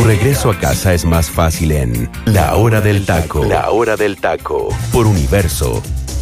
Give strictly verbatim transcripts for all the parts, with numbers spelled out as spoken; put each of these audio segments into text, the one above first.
regreso a casa es más fácil en La Hora del Taco. La Hora del Taco. Por Universo.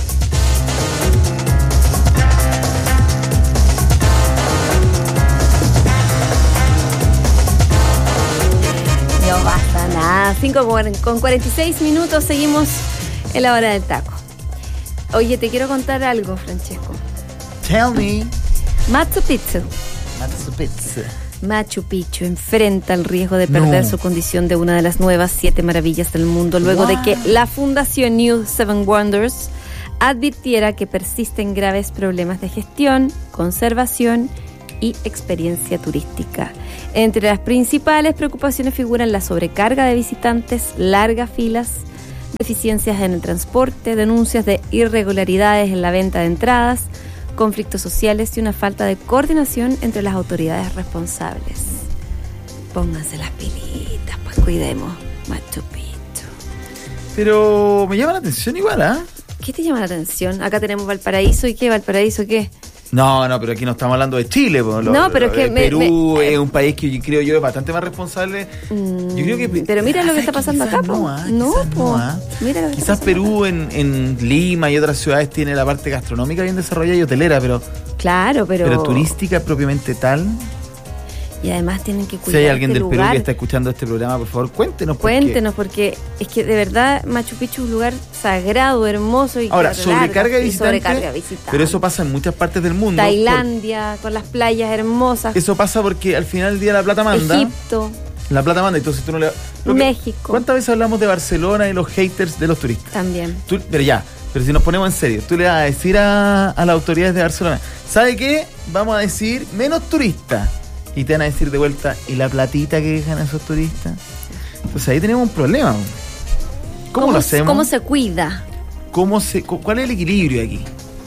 No pasa nada. cinco con cuarenta y seis minutos. Seguimos en La Hora del Taco. Oye, te quiero contar algo, Francesco. Tell me. Machu Picchu. Machu Picchu. Machu Picchu enfrenta el riesgo de perder No. su condición de una de las nuevas siete maravillas del mundo luego Wow. de que la Fundación New Seven Wonders advirtiera que persisten graves problemas de gestión, conservación y experiencia turística. Entre las principales preocupaciones figuran la sobrecarga de visitantes, largas filas, deficiencias en el transporte, denuncias de irregularidades en la venta de entradas, conflictos sociales y una falta de coordinación entre las autoridades responsables. Pónganse las pilitas, pues cuidemos Machu Picchu. Pero me llama la atención igual, ¿ah? ¿eh? ¿Qué te llama la atención? Acá tenemos Valparaíso, ¿y qué? ¿Valparaíso qué? No, no, pero aquí no estamos hablando de Chile. Po, lo, No, pero es que me- Perú me- es un país que yo creo yo es bastante más responsable. Mm, Yo creo que pero mira lo que ah, está pasando quizás acá, po. no, ah, No, quizás po. no, ah. Mira lo que Quizás está pasando Perú en, en Lima y otras ciudades tiene la parte gastronómica bien desarrollada y hotelera, pero, acá. Claro, pero... pero turística propiamente tal. Y además tienen que Si cuidar hay alguien este del Perú lugar. que está escuchando este programa, por favor, cuéntenos. por qué. Cuéntenos, porque es que de verdad Machu Picchu es un lugar sagrado, hermoso y Ahora, que sobrecarga larga, de y visitantes, sobrecarga de visitantes. pero eso pasa en muchas partes del mundo. Tailandia, con las playas hermosas. por- Eso pasa porque al final del día la plata manda. Egipto, La plata manda, entonces tú no le... lo que- México. ¿Cuántas veces hablamos de Barcelona y los haters de los turistas? También. Tú- pero ya, pero si nos ponemos en serio, tú le vas a decir a, a las autoridades de Barcelona, ¿sabe qué? Vamos a decir menos turistas. Y te van a decir de vuelta, ¿y la platita que dejan esos turistas? Entonces ahí tenemos un problema. ¿Cómo, lo hacemos? ¿Cómo se cuida? ¿Cómo se, cu- ¿Cuál es el equilibrio aquí?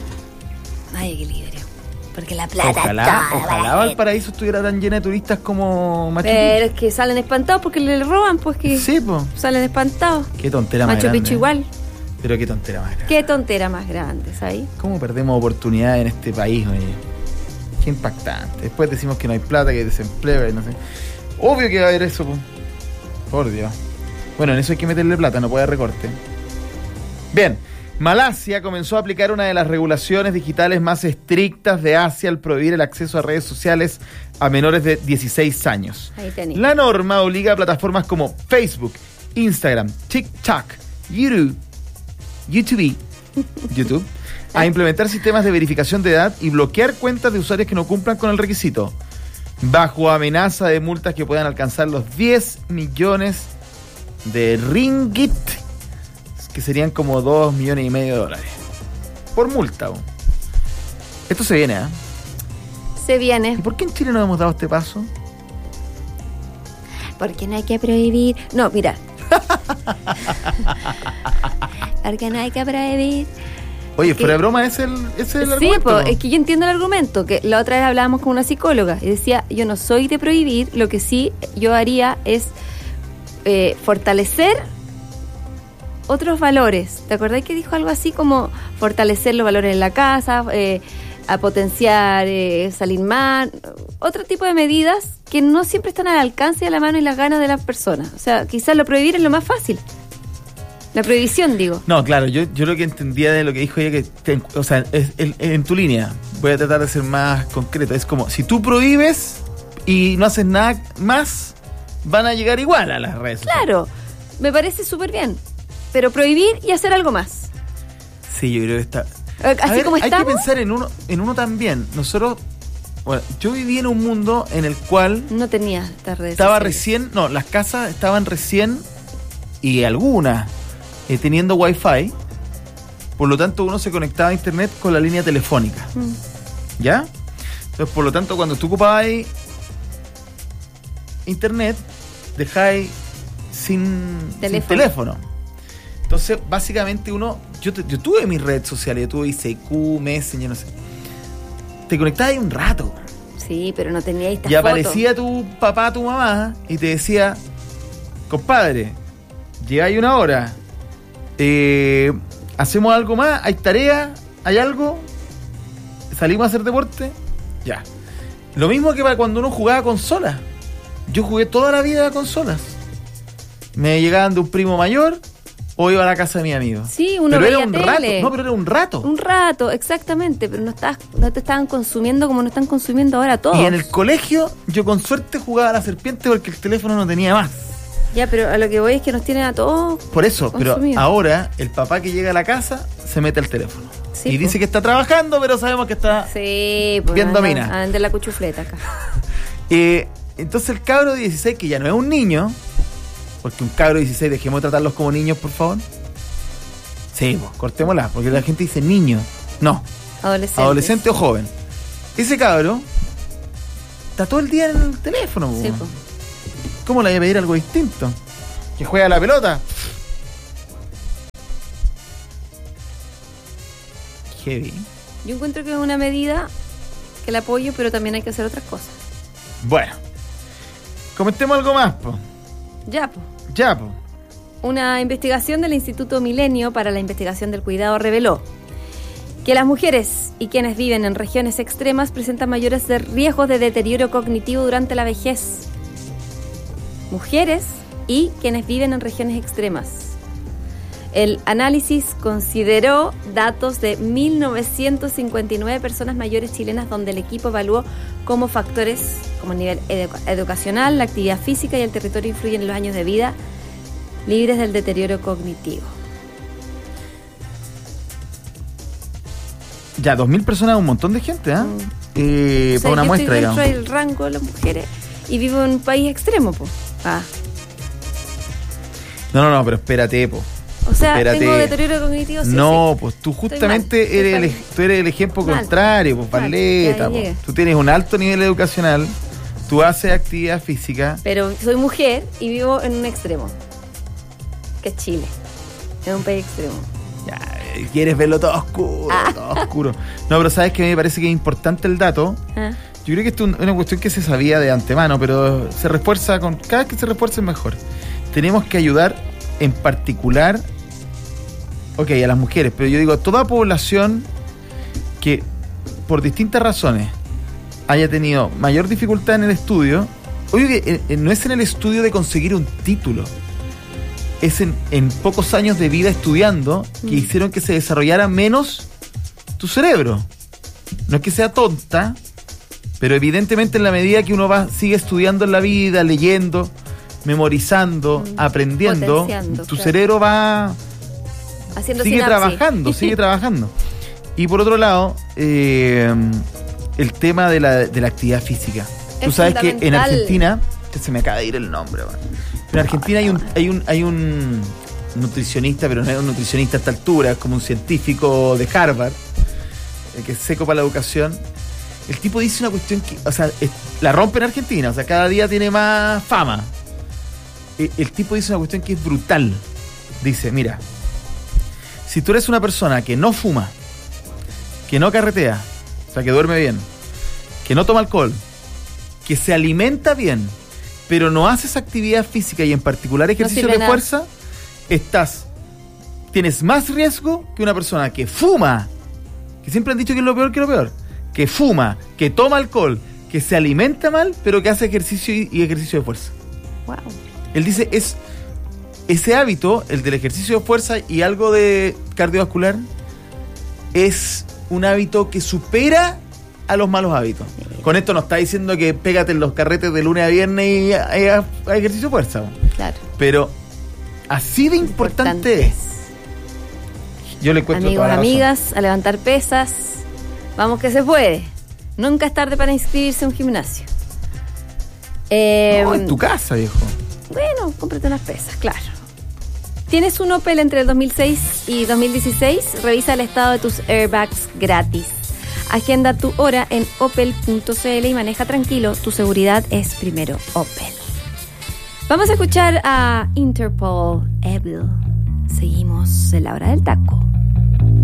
No hay equilibrio. Porque la plata Ojalá, está ojalá Valparaíso estuviera tan llena de turistas como Machu Pero es que salen espantados porque le roban, pues que Picchu. Sí, pues. salen espantados. Qué tontera más Machu grande. Picchu igual. Pero qué tontera más grande. Qué tontera más grande, ¿sabes? ¿Cómo perdemos oportunidades en este país, oye? Qué impactante. Después decimos que no hay plata, que hay desempleo, y no sé. Obvio que va a haber eso, po. Por Dios. Bueno, en eso hay que meterle plata, no puede haber recorte. Bien, Malasia comenzó a aplicar una de las regulaciones digitales más estrictas de Asia al prohibir el acceso a redes sociales a menores de dieciséis años. Ahí tenés. La norma obliga a plataformas como Facebook, Instagram, TikTok, YouTube, YouTube, YouTube, a implementar sistemas de verificación de edad y bloquear cuentas de usuarios que no cumplan con el requisito, bajo amenaza de multas que puedan alcanzar los diez millones de ringgit, que serían como dos millones y medio de dólares, por multa. ¿O? Esto se viene, ¿ah? ¿eh? Se viene. ¿Y por qué en Chile no hemos dado este paso? Porque no hay que prohibir. No, mira. Porque no hay que prohibir. Oye, ¿Qué? fuera de broma, ese es el, ese es el Sí, argumento. po, es que yo entiendo el argumento. Que la otra vez hablábamos con una psicóloga y decía: yo no soy de prohibir, lo que sí yo haría es eh, fortalecer otros valores. ¿Te acordás que dijo algo así como fortalecer los valores en la casa, eh, a potenciar eh, salir más? Otro tipo de medidas que no siempre están al alcance de la mano y las ganas de las personas. O sea, quizás lo prohibir es lo más fácil. La prohibición, digo. No, claro, yo, yo lo que entendía de lo que dijo ella, que te- o sea, es, es- en tu línea, voy a tratar de ser más concreto, es como, si tú prohíbes y no haces nada más, van a llegar igual a las redes sociales. Claro, me parece súper bien. Pero prohibir y hacer algo más. Sí, yo creo que está... Eh, Así A ver, como hay estamos. que pensar en uno, en uno también. Nosotros, bueno, yo viví en un mundo en el cual No tenía estas redes estaba sociales. recién, no, las casas estaban recién, y algunas eh, teniendo wifi, por lo tanto uno se conectaba a internet con la línea telefónica. Mm. ¿Ya? Entonces, por lo tanto, cuando tú ocupabas internet, dejáis sin sin Teléfono. teléfono. Entonces, básicamente uno, yo, te- yo tuve mis redes sociales, yo tuve I C Q, Messenger, no sé. Te conectabas ahí un rato Sí, pero no tenía estas y fotos. aparecía tu papá, tu mamá y te decía, compadre, llegáis una hora, eh, hacemos algo más, hay tarea, hay algo, salimos a hacer deporte, ya. Lo mismo que para cuando uno jugaba consola. yo jugué toda la vida a consolas. Me llegaban de un primo mayor o iba a la casa de mi amigo. Sí, uno pero veía era un tele. rato. No, pero era un rato. Un rato, exactamente, pero no, estás, no te estaban consumiendo como nos están consumiendo ahora todos. Y en el colegio yo con suerte jugaba a la serpiente porque el teléfono no tenía más. Ya, pero a lo que voy es que nos tienen a todos. Por eso, consumidos. pero ahora el papá que llega a la casa se mete al teléfono. Sí, y po. dice que está trabajando, pero sabemos que está Sí, pues viendo anda- mina. anda de la cuchufleta acá. Eh, entonces el cabro de dieciséis, que ya no es un niño, porque un cabro de dieciséis, dejemos de tratarlos como niños, por favor. Sí, pues, cortémosla, porque la gente dice niño. No, Adolescentes. adolescente o joven. Ese cabro está todo el día en el teléfono. Sí, po. pues. ¿Cómo le voy a pedir algo distinto? Que juega a la pelota. Heavy. Yo encuentro que es una medida que la apoyo, pero también hay que hacer otras cosas. Bueno, comentemos algo más, po. Ya, pues. Ya, po. Una investigación del Instituto Milenio para la Investigación del Cuidado reveló que las mujeres y quienes viven en regiones extremas presentan mayores de- riesgos de deterioro cognitivo durante la vejez. Mujeres y quienes viven en regiones extremas. El análisis consideró datos de mil novecientos cincuenta y nueve personas mayores chilenas, donde el equipo evaluó cómo factores como el nivel edu- educacional, la actividad física y el territorio influyen en los años de vida libres del deterioro cognitivo. Ya, dos mil personas es un montón de gente, ¿ah? Mm. Eh, O sea, para una yo muestra, estoy dentro digamos. del rango de las mujeres y vivo en un país extremo, po. Ah. No, no, no, pero espérate, po. O sea, Espérate. tengo deterioro cognitivo, sí, no, sí. pues tú Estoy justamente mal, estoy eres, el, mal. tú eres el ejemplo Mal. contrario, pues, Mal, Paleta, ya po. llegué. Tú tienes un alto nivel educacional, tú haces actividad física. Pero soy mujer y vivo en un extremo, que es Chile. Es un país extremo. Ya, eh, quieres verlo todo oscuro, Ah. todo oscuro. No, pero sabes que me parece que es importante el dato. Ah. Yo creo que esto es una cuestión que se sabía de antemano, pero se refuerza con cada vez que se refuerza es mejor. Tenemos que ayudar en particular, ok, a las mujeres, pero yo digo a toda población que por distintas razones haya tenido mayor dificultad en el estudio. Oye, que eh, eh, no es en el estudio de conseguir un título, es en, en pocos años de vida estudiando que Mm. hicieron que se desarrollara menos tu cerebro. No es que sea tonta, pero evidentemente en la medida que uno va sigue estudiando en la vida, leyendo, memorizando, Mm. aprendiendo, Potenciando, tu claro. cerebro va Haciendo sigue sinapsis. trabajando, sigue trabajando. Y por otro lado, eh, el tema de la, de la actividad física. Tú Es sabes que en fundamental. Argentina, que se me acaba de ir el nombre, man. Pero en Argentina hay un, hay un, hay un nutricionista, pero no es un nutricionista a esta altura, es como un científico de Harvard, eh, que es seco para la educación. El tipo dice una cuestión que, o sea, es- la rompe en Argentina, o sea, cada día tiene más fama. Eh, El tipo dice una cuestión que es brutal. Dice, mira, si tú eres una persona que no fuma, que no carretea, o sea, que duerme bien, que no toma alcohol, que se alimenta bien, pero no haces actividad física y en particular ejercicio sirve de nada. fuerza, estás, tienes más riesgo que una persona que fuma, que siempre han dicho que es lo peor que lo peor, que fuma, que toma alcohol, que se alimenta mal, pero que hace ejercicio y, y ejercicio de fuerza. Wow. Él dice, es ese hábito, el del ejercicio de fuerza y algo de cardiovascular, es un hábito que supera a los malos hábitos. Con esto no está diciendo que pégate en los carretes de lunes a viernes y hagas ejercicio de fuerza, Claro. pero así de importante es. Yo le encuentro Amigos, toda la razón. amigas, a levantar pesas. Vamos que se puede. Nunca es tarde para inscribirse a un gimnasio. Eh, No, en tu casa, viejo. Bueno, cómprate unas pesas, claro. ¿Tienes un Opel entre el dos mil seis y dos mil dieciséis? Revisa el estado de tus airbags gratis. Agenda tu hora en opel punto c l y maneja tranquilo. Tu seguridad es primero Opel. Vamos a escuchar a Interpol, Evil. Seguimos en la hora del taco.